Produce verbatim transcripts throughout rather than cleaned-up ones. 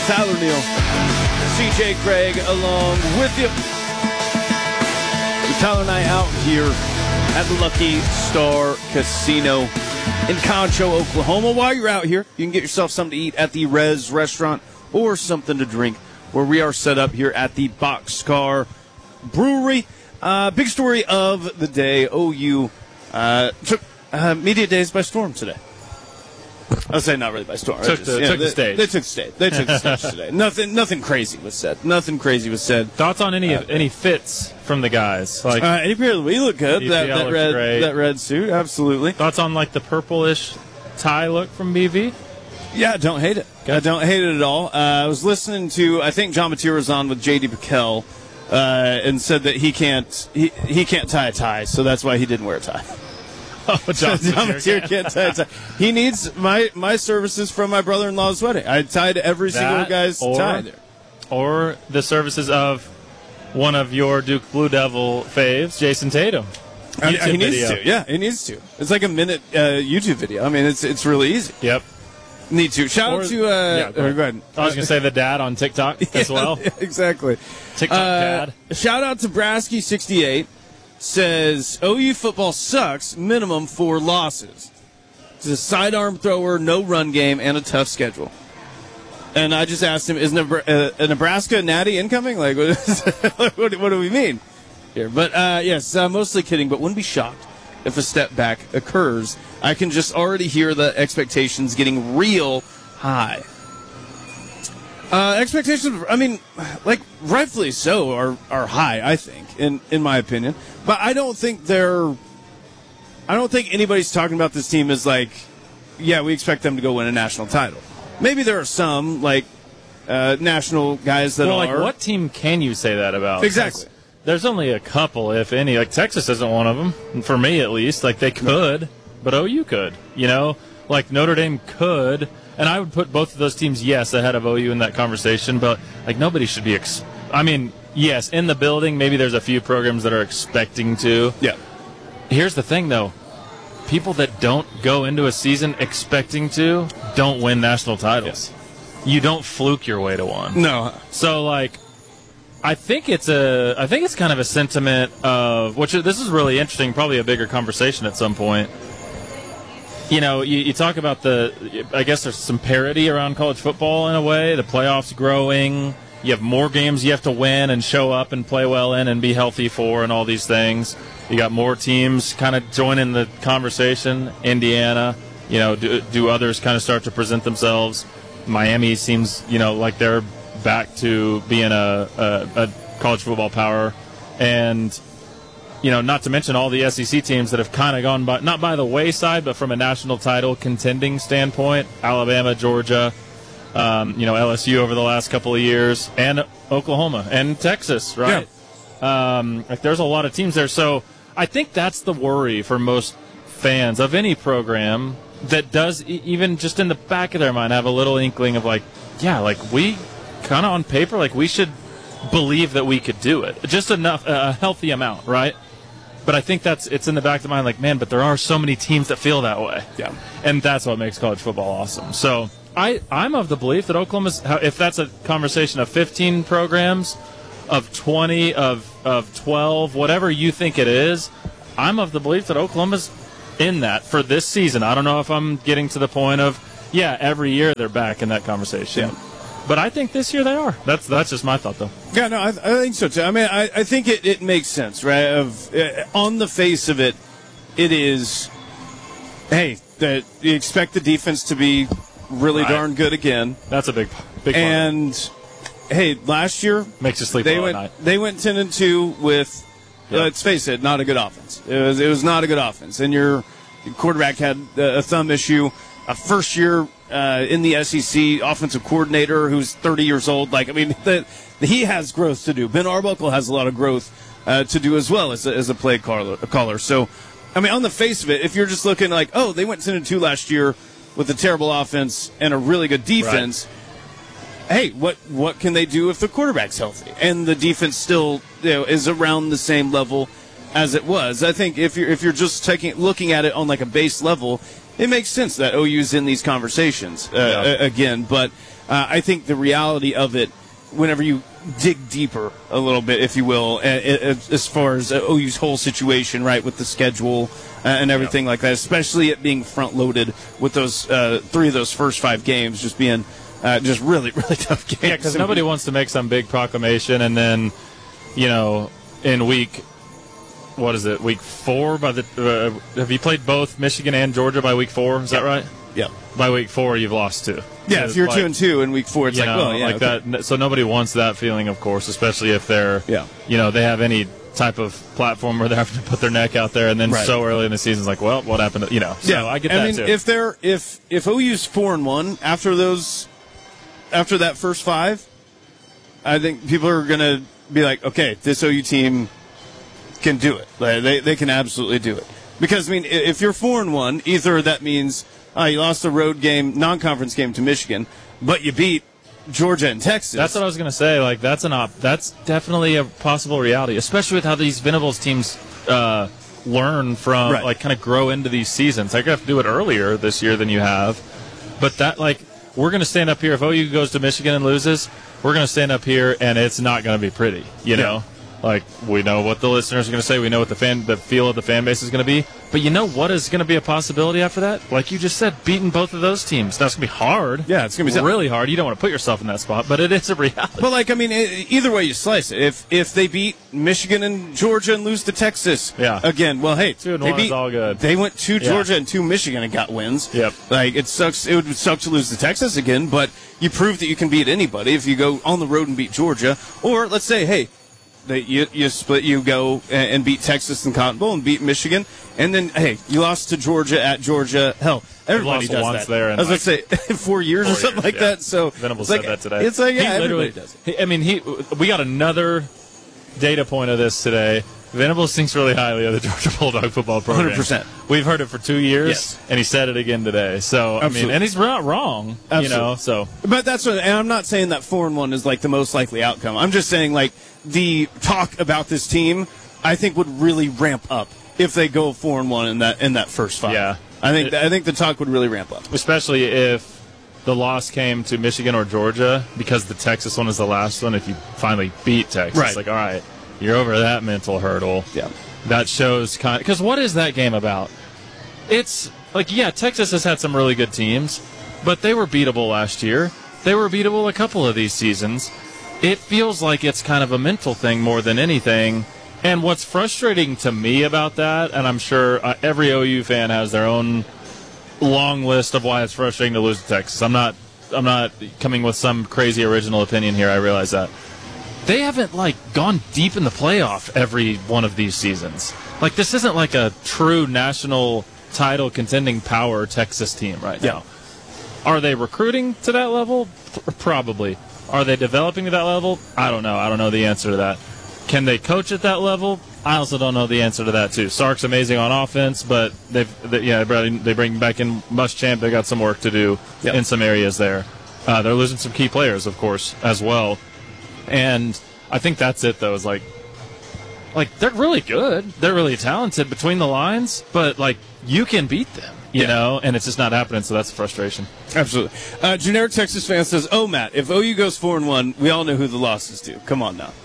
Tyler Neal, C J Craig along with you. Tyler and I out here at the Lucky Star Casino in Concho, Oklahoma. While you're out here, you can get yourself something to eat at the Rez Restaurant or something to drink where we are set up here at the Boxcar Brewery. Uh, big story of the day, O U uh, took uh, media days by storm today. I would say not really by storm. Took, just, the, yeah, took they, the stage. They took the stage. They took the stage today. Nothing, nothing crazy was said. Nothing crazy was said. Thoughts on any uh, any fits from the guys? Like uh, we look good. E P L That, that looks red, great. that red suit, absolutely. Thoughts on like the purplish tie look from B V? Yeah, don't hate it. I don't hate it at all. Uh, I was listening to, I think John Mateer was on with J D Piquel, uh, and said that he can't he, he can't tie a tie, so that's why he didn't wear a tie. Oh, John, John Mateer can't tie a tie. He needs my, my services from my brother-in-law's wedding. I tied every that, single guy's or, tie there. Or the services of one of your Duke Blue Devil faves, Jason Tatum. I mean, he needs video. to. Yeah, he needs to. It's like a minute uh, YouTube video. I mean, it's it's really easy. Yep. Need to. Shout Or- out to. Uh, yeah, go or ahead. go ahead. I was going to say the dad on TikTok as well. Yeah, exactly. TikTok Uh, dad. shout out to Brasky sixty-eight. Says O U football sucks. Minimum four losses. It's a sidearm thrower, no run game, and a tough schedule. And I just asked him, is Nebra- uh, Nebraska natty incoming? Like, what, is, what, what do we mean here? But uh, yes, uh, mostly kidding. But wouldn't be shocked if a step back occurs. I can just already hear the expectations getting real high. Uh, expectations, I mean, like, rightfully so, are, are high, I think, in, in my opinion. But I don't think they're, I don't think anybody's talking about this team as like, yeah, we expect them to go win a national title. Maybe there are some, like, uh, national guys that Well, are. like, what team can you say that about? Exactly. Because there's only a couple, if any. Like, Texas isn't one of them, for me at least. Like, they could, but O U could, you know? Like, Notre Dame could. And I would put both of those teams, yes, ahead of O U in that conversation, but, like, nobody should be ex- – I mean, yes, in the building, maybe there's a few programs that are expecting to. Yeah. Here's the thing, though. People that don't go into a season expecting to don't win national titles. Yes. You don't fluke your way to one. No. So, like, I think it's a – I think it's kind of a sentiment of – which this is really interesting, probably a bigger conversation at some point. You know, you, you talk about the, I guess there's some parity around college football in a way. The playoffs growing. You have more games you have to win and show up and play well in and be healthy for and all these things. You got more teams kind of joining the conversation. Indiana, you know, do, do others kind of start to present themselves? Miami seems, you know, like they're back to being a, a, a college football power. And you know, not to mention all the S E C teams that have kind of gone by, not by the wayside, but from a national title contending standpoint, Alabama, Georgia, um, you know, L S U over the last couple of years, and Oklahoma and Texas, right? Yeah. Um, like there's a lot of teams there. So I think that's the worry for most fans of any program that does, e- even just in the back of their mind, have a little inkling of like, yeah, like we kind of on paper, like we should believe that we could do it. Just enough, a healthy amount, right? But I think that's it's in the back of the mind, like, man, but there are so many teams that feel that way. Yeah. And that's what makes college football awesome. So I, I'm of the belief that Oklahoma's, if that's a conversation of fifteen programs, of twenty, of, of twelve, whatever you think it is, I'm of the belief that Oklahoma's in that for this season. I don't know if I'm getting to the point of, yeah, every year they're back in that conversation. Yeah. But I think this year they are. That's that's just my thought, though. Yeah, no, I, I think so, too. I mean, I, I think it, it makes sense, right? Of uh, on the face of it, it is, hey, that you expect the defense to be really Right. darn good again. That's a big, big part. And, hey, last year, Makes you sleep they well went at night. they went ten and two with, Yep. let's face it, not a good offense. It was it was not a good offense, and your quarterback had a thumb issue. A first year uh, in the S E C offensive coordinator who's thirty years old. Like I mean, the, he has growth to do. Ben Arbuckle has a lot of growth uh, to do as well as a, as a play caller, caller. So, I mean, on the face of it, if you're just looking like, oh, they went ten and two last year with a terrible offense and a really good defense. Right. Hey, what what can they do if the quarterback's healthy and the defense still you know, is around the same level as it was? I think if you're if you're just taking looking at it on like a base level, it makes sense that O U's in these conversations uh, yeah. again. But uh, I think the reality of it, whenever you dig deeper a little bit, if you will, as far as O U's whole situation, right, with the schedule and everything yeah. like that, especially it being front-loaded with those uh, three of those first five games just being uh, just really, really tough games. Yeah, because nobody wants to make some big proclamation and then, you know, in week, what is it, week four? By the uh, have you played both Michigan and Georgia by week four? Is yeah. that right? Yeah. By week four, you've lost two. Yeah, if you're like, two and two in week four, it's like, know, well, yeah, like okay. that. So nobody wants that feeling, of course, especially if they're, yeah. you know, they have any type of platform where they have to put their neck out there, and then right. so early in the season, it's like, well, what happened? To, you know, so yeah, I get I that mean, too. if they're if if O U's four and one after those, after that first five, I think people are gonna be like, okay, this O U team can do it. Like, they they can absolutely do it. Because I mean, if you're four and one, either that means uh, you lost a road game, non-conference game to Michigan, but you beat Georgia and Texas. That's what I was going to say. Like that's an op. That's definitely a possible reality, especially with how these Venables teams uh, learn from, right. like, kind of grow into these seasons. They're going to have to do it earlier this year than you have. But that, like, we're going to stand up here. If O U goes to Michigan and loses, we're going to stand up here, and it's not going to be pretty. You know. Yeah. Like, we know what the listeners are going to say. We know what the fan, the feel of the fan base is going to be. But you know what is going to be a possibility after that? Like you just said, beating both of those teams. That's going to be hard. Yeah, it's going to be really hard. You don't want to put yourself in that spot, but it is a reality. But, like, I mean, either way you slice it, if if they beat Michigan and Georgia and lose to Texas, yeah. again, well, hey, two and they one beat, is all good. They went to Georgia yeah. and to Michigan and got wins. Yep. Like, it sucks. It would suck to lose to Texas again, but you prove that you can beat anybody if you go on the road and beat Georgia. Or let's say, hey, They, you, you split, you go and, and beat Texas and Cotton Bowl and beat Michigan, and then hey, you lost to Georgia at Georgia. Hell, everybody lost does once that. there. In I was like going to say four years four or something years, like yeah. that. So Venables like, said that today. It's like yeah, he everybody literally does it. He, I mean, he. We got another data point of this today. Venables thinks really highly of the Georgia Bulldog football program. one hundred percent. We've heard it for two years, yes. and he said it again today. So Absolutely. I mean, and he's not wrong. Absolutely. You know, so. But that's what, and I'm not saying that four and one is like the most likely outcome. I'm just saying like the talk about this team, I think would really ramp up if they go four and one in that in that first five. Yeah, I think I think the talk would really ramp up, especially if the loss came to Michigan or Georgia, because the Texas one is the last one. If you finally beat Texas, right. like all right, you're over that mental hurdle. Yeah, that shows kind. Because what is that game about? It's like yeah, Texas has had some really good teams, but they were beatable last year. They were beatable a couple of these seasons. It feels like it's kind of a mental thing more than anything. And what's frustrating to me about that, and I'm sure uh, every O U fan has their own long list of why it's frustrating to lose to Texas. I'm not, I'm not coming with some crazy original opinion here. I realize that they haven't like gone deep in the playoff every one of these seasons. Like this isn't like a true national title contending power Texas team right now. Yeah. Are they recruiting to that level? P- probably. Are they developing to that level? I don't know. I don't know the answer to that. Can they coach at that level? I also don't know the answer to that too. Sark's amazing on offense, but they've they, yeah they bring back in Muschamp. They got some work to do yep. in some areas there. Uh, they're losing some key players, of course, as well. And I think that's it though. Is like like they're really good. They're really talented between the lines, but like you can beat them, you yeah. know, and it's just not happening. So that's a frustration. Absolutely. Uh, generic Texas fan says, "Oh, Matt, if O U goes four and one, we all know who the losses to. Come on now."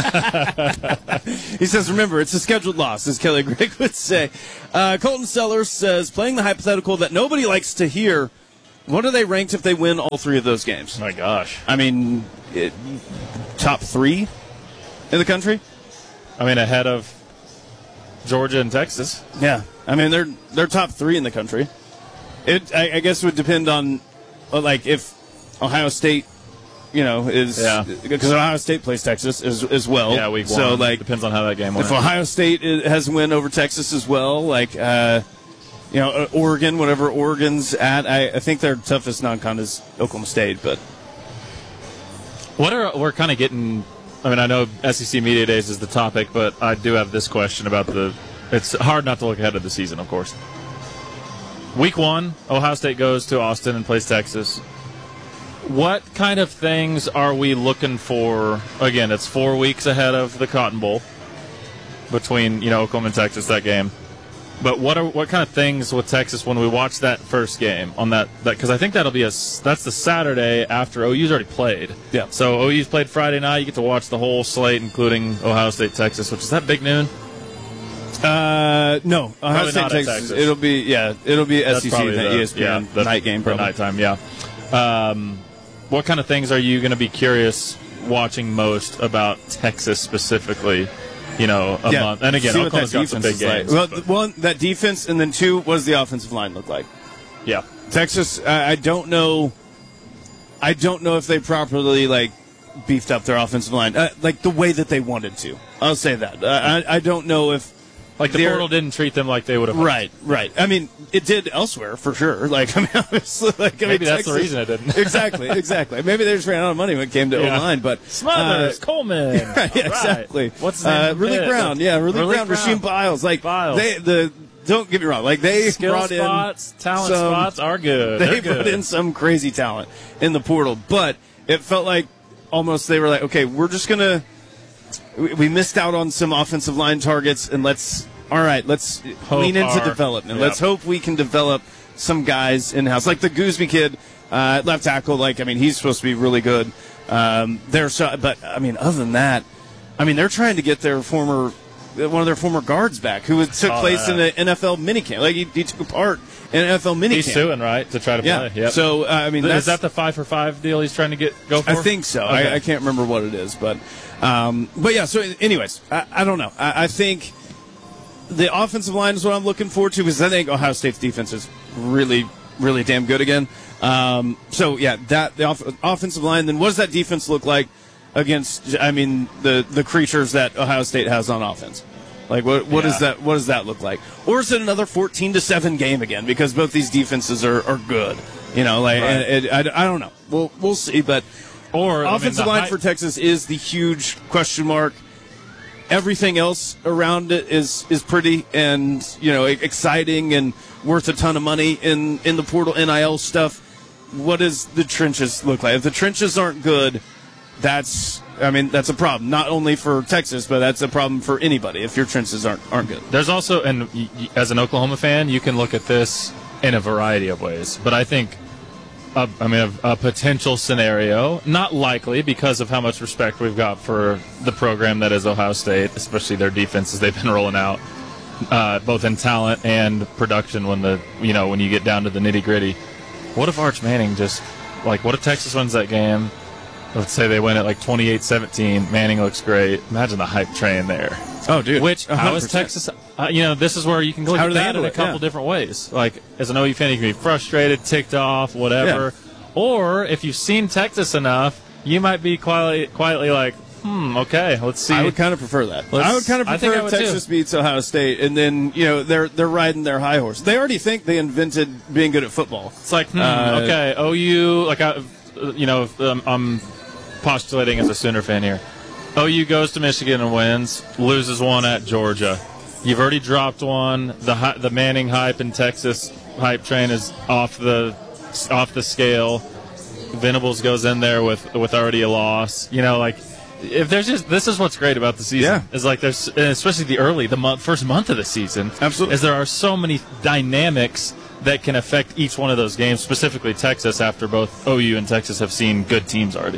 He says, "Remember, it's a scheduled loss," as Kelly Gregg would say. Uh, Colton Sellers says, "Playing the hypothetical that nobody likes to hear. What are they ranked if they win all three of those games?" My gosh. I mean, it, top three in the country. I mean, ahead of Georgia and Texas. Yeah. I mean, they're they're top three in the country. It, I, I guess, would depend on, like, if Ohio State, you know, is yeah. because Ohio State plays Texas as as well. Yeah, week one. So, like, depends on how that game went. If Ohio State has a win over Texas as well, like, uh, you know, Oregon, whatever Oregon's at, I, I think their toughest non-con is Oklahoma State. But what are we're kind of getting? I mean, I know S E C Media Days is the topic, but I do have this question about the. It's hard not to look ahead of the season, of course. Week one, Ohio State goes to Austin and plays Texas. What kind of things are we looking for? Again, it's four weeks ahead of the Cotton Bowl between, you know, Oklahoma and Texas, that game. But what are what kind of things with Texas when we watch that first game on that? Because I think that'll be a that's the Saturday after O U's already played. Yeah. So O U's played Friday night. You get to watch the whole slate, including Ohio State, Texas, which is that big noon. Uh, no, Ohio Probably State, not at Texas. Texas. It'll be yeah, it'll be That's S E C probably that the- E S P N yeah, the- night game. for Probably. nighttime. Yeah. Um, what kind of things are you going to be curious watching most about Texas specifically? You know, a Yeah. month. And again, See what Oklahoma's that got some defense big is games. like. Well, but- th- one that defense, and then two, what does the offensive line look like? yeah. Texas, I, I don't know. I don't know if they properly like beefed up their offensive line, uh, like the way that they wanted to. I'll say that. Uh, I, I don't know if Like the they're- portal didn't treat them like they would have. Right, right. I mean, it did elsewhere for sure. Like, I mean, obviously, like, I Maybe mean, that's the Texas- reason it didn't. exactly, exactly. Maybe they just ran out of money when it came to Yeah. O line, but Smothers, uh, Coleman. yeah, All right. exactly. What's his name? Uh, from Ridley Pitt? Brown, yeah, Ridley, Ridley Brown, Rasheem Biles, like Biles. they the. Don't get me wrong, like they Skill brought spots, in talent some, spots are good. They They're good. brought in some crazy talent in the portal, but it felt like almost they were like, okay, we're just gonna. We, we missed out on some offensive line targets, and let's. All right, let's Hope lean into our- development. yep. Let's hope we can develop some guys in house, like the Gooseby kid, uh, left tackle. Like, I mean, he's supposed to be really good. Um, they're so, but I mean, other than that, I mean, they're trying to get their former, one of their former guards back, who took Oh, place yeah. in the N F L minicamp. Like, he, he took part in an N F L minicamp. He's suing, right, to try to Yeah. play. Yep. So uh, I mean, is that's, that the five for five deal he's trying to get go for? I think so. Okay. I, I can't remember what it is, but um, but yeah. So, anyways, I, I don't know. I, I think the offensive line is what I'm looking forward to because I think Ohio State's defense is really, really damn good again. Um, so yeah, that the off- offensive line. Then what does that defense look like against? I mean, the the creatures that Ohio State has on offense. Like what what Yeah. does that what does that look like? Or is it another fourteen to seven game again? Because both these defenses are, are good. You know, like Right. and it, I, I don't know. We'll we'll see, but. Or I mean, Offensive the line high- for Texas is the huge question mark. Everything else around it is is pretty and you know exciting and worth a ton of money in in the portal N I L stuff. What does the trenches look like? If the trenches aren't good, that's I mean that's a problem. Not only for Texas, but that's a problem for anybody if your trenches aren't aren't good. There's also, and y- y- as an Oklahoma fan, you can look at this in a variety of ways. But I think, a, I mean, a, a potential scenario, not likely because of how much respect we've got for the program that is Ohio State, especially their defenses they've been rolling out, uh, both in talent and production. When the you know when you get down to the nitty gritty, what if Arch Manning just like what if Texas wins that game? Let's say they win it like twenty-eight seventeen. Manning looks great. Imagine the hype train there. Oh, dude. Which, how is Texas? Uh, you know, this is where you can look How at do they that handle in a it? couple Yeah. different ways. Like, as an O U fan, you can be frustrated, ticked off, whatever. Or, if you've seen Texas enough, you might be quietly, quietly like, hmm, okay, let's see. I would kind of prefer that. Let's- I would kind of I think prefer I if would Texas too. beats Ohio State, and then you know they're they're riding their high horse. They already think they invented being good at football. It's like, hmm, Uh, okay, O U, like, I, you know, um, I'm postulating as a Sooner fan here. O U goes to Michigan and wins, loses one at Georgia. You've already dropped one. The hy- the Manning hype in Texas hype train is off the off the scale. Venables goes in there with with already a loss. You know, like if there's just this is what's great about the season Yeah. is like there's and especially the early the month first month of the season. Absolutely. is there are so many dynamics that can affect each one of those games. Specifically, Texas after both O U and Texas have seen good teams already.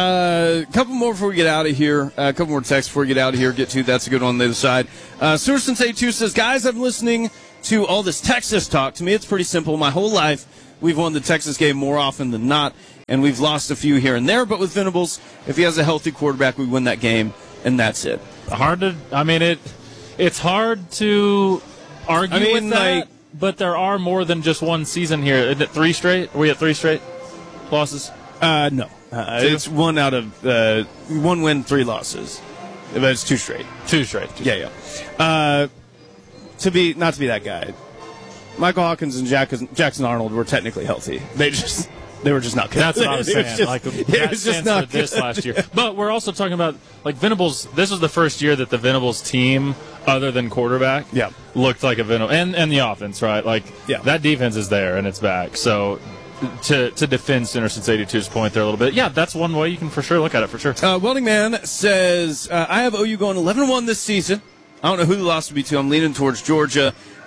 A uh, couple more before we get out of here. A uh, couple more texts before we get out of here. Get to that's a good one on the other side. Uh, Sewer Sensei two says, guys, I'm listening to all this Texas talk. To me, it's pretty simple. My whole life, we've won the Texas game more often than not, and we've lost a few here and there. But with Venables, if he has a healthy quarterback, we win that game, and that's it. Hard to, I mean it. It's hard to argue I mean, with that, like- but there are more than just one season here. Is it three straight? Are we at three straight losses? Uh, no. Uh, Two? it's one out of uh, one win, three losses. But it's two straight. Two straight. Two Yeah, yeah. Uh, to be not to be that guy, Michael Hawkins and Jackson, Jackson Arnold were technically healthy. They just they were just not good. That's what I'm It was saying. just- like it that was just stands not for this good. last year. But we're also talking about like Venables. This was the first year that the Venables team, other than quarterback, Yeah. looked like a Venables and and the offense, right? Like Yeah. that defense is there and it's back. So to to defend Center since eighty-two's point there a little bit, yeah, that's one way you can for sure look at it for sure. Uh, Welding Man says, uh, I have O U going eleven and one this season. I don't know who the loss would be to. I'm leaning towards Georgia.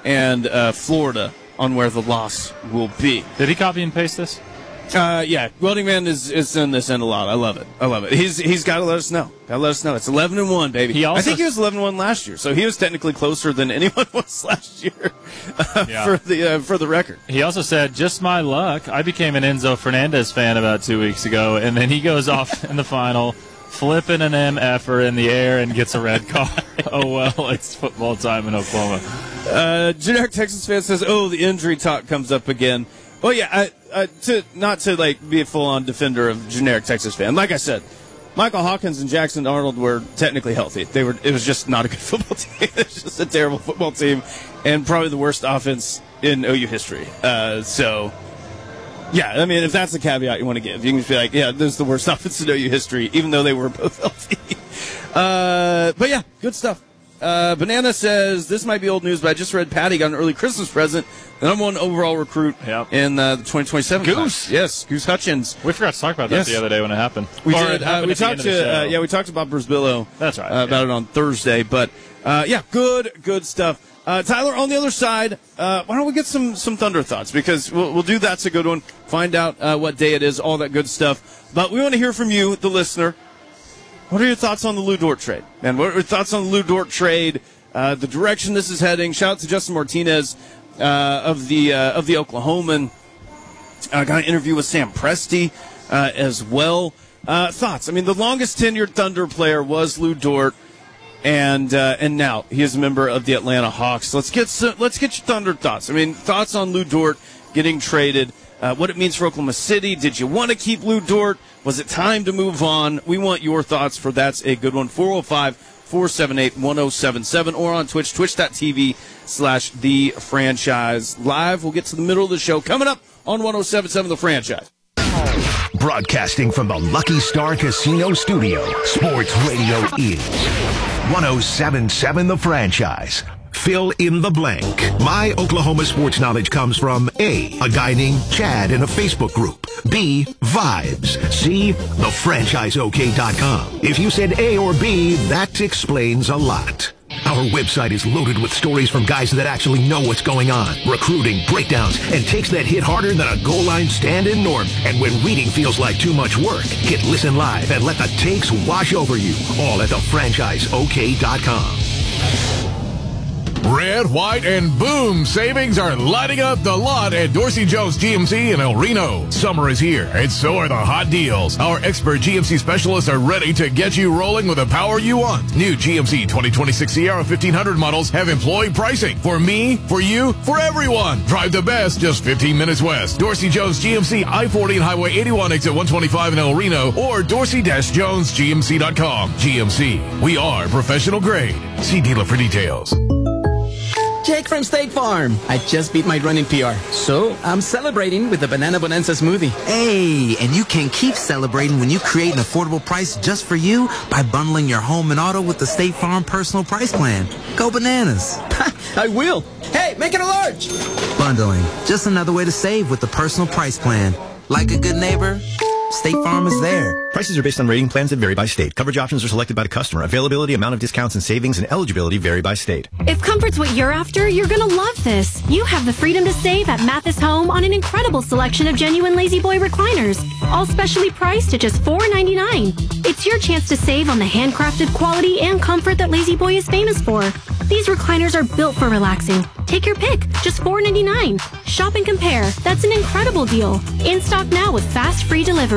and uh, Florida on where the loss will be. Did he copy and paste this? Uh, yeah, Welding Man is, is in this end a lot. I love it. I love it. He's he's got to let us know. Got to let us know. It's eleven and one, baby. He also I think he was eleven and one last year, so he was technically closer than anyone was last year uh, yeah. for the uh, for the record. He also said, "Just my luck. I became an Enzo Fernandez fan about two weeks ago," and then he goes off in the final, flipping an M F-er in the air and gets a red card. Oh well, it's football time in Oklahoma. Uh, generic Texas fan says, "Oh, the injury talk comes up again." Well, yeah, I, uh, to not to like be a full-on defender of generic Texas fan. Like I said, Michael Hawkins and Jackson Arnold were technically healthy. They were. It was just not a good football team. It's just a terrible football team, and probably the worst offense in O U history. Uh, so, yeah, I mean, if that's the caveat you want to give, you can just be like, yeah, this is the worst offense in O U history, even though they were both healthy. Uh, but yeah, good stuff. Uh, Banana says, this might be old news, but I just read Patty got an early Christmas present. The number one overall recruit yep. in uh, the twenty twenty-seven Goose. class. Yes, Goose Hutchins. We forgot to talk about that yes. the other day when it happened. We or did. Uh, we talked to uh, yeah, we talked about Brisbillo. That's right. Uh, about yeah. it on Thursday, but uh, yeah, good, good stuff. Uh, Tyler, on the other side, uh, why don't we get some some Thunder thoughts, because we'll, we'll do that's a good one. Find out uh, what day it is, all that good stuff. But we want to hear from you, the listener. What are your thoughts on the Lou Dort trade, man? What are your thoughts on the Lou Dort trade? Uh, the direction this is heading. Shout out to Justin Martinez uh, of the uh, of the Oklahoman. I uh, got an interview with Sam Presti uh, as well. Uh, thoughts? I mean, the longest tenured Thunder player was Lou Dort, and uh, and now he is a member of the Atlanta Hawks. Let's get some, let's get your Thunder thoughts. I mean, thoughts on Lou Dort getting traded. Uh, what it means for Oklahoma City. Did you want to keep Lou Dort? Was it time to move on? We want your thoughts for That's a Good One. four oh five, four seven eight, one oh seven seven or on Twitch, twitch.tv slash the franchise. Live, we'll get to the middle of the show coming up on one oh seven seven The Franchise. Broadcasting from the Lucky Star Casino Studio, Sports Radio is one oh seven seven The Franchise. Fill in the blank. My Oklahoma sports knowledge comes from A, a guy named Chad in a Facebook group. B, vibes. C, the franchise O K dot com. If you said A or B, that explains a lot. Our website is loaded with stories from guys that actually know what's going on, recruiting, breakdowns, and takes that hit harder than a goal line stand-in norm. And when reading feels like too much work, hit listen live and let the takes wash over you. All at the franchise O K dot com. Red, white, and boom savings are lighting up the lot at Dorsey Jones G M C in El Reno. Summer is here, and so are the hot deals. Our expert G M C specialists are ready to get you rolling with the power you want. New G M C twenty twenty-six Sierra fifteen hundred models have employee pricing. For me, for you, for everyone. Drive the best just fifteen minutes west. Dorsey Jones G M C, I forty and Highway eighty-one, exit one twenty-five in El Reno, or dorsey dash jones G M C dot com. G M C, we are professional grade. See dealer for details. Jake from State Farm. I just beat my running P R, so I'm celebrating with the Banana Bonanza smoothie. Hey, and you can keep celebrating when you create an affordable price just for you by bundling your home and auto with the State Farm Personal Price Plan. Go bananas. I will. Hey, make it a large. Bundling, just another way to save with the Personal Price Plan. Like a good neighbor, State Farm is there. Prices are based on rating plans that vary by state. Coverage options are selected by the customer. Availability, amount of discounts and savings, and eligibility vary by state. If comfort's what you're after, you're going to love this. You have the freedom to save at Mathis Home on an incredible selection of genuine Lazy Boy recliners, all specially priced at just four ninety-nine. It's your chance to save on the handcrafted quality and comfort that Lazy Boy is famous for. These recliners are built for relaxing. Take your pick, just four ninety-nine. Shop and compare. That's an incredible deal. In stock now with fast free delivery.